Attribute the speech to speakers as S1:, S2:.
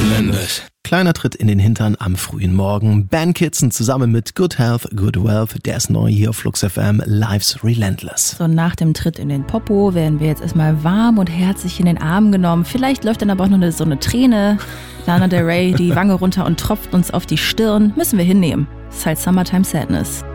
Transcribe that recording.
S1: Relentless.
S2: Kleiner Tritt in den Hintern am frühen Morgen. Ben Kitson zusammen mit Good Health, Good Wealth. Der ist neu hier auf Flux FM. Life's Relentless.
S3: So, nach dem Tritt in den Popo werden wir jetzt erstmal warm und herzlich in den Arm genommen. Vielleicht läuft dann aber auch noch so eine Träne. Lana Del Rey, die Wange runter und tropft uns auf die Stirn. Müssen wir hinnehmen. Ist halt Summertime Sadness.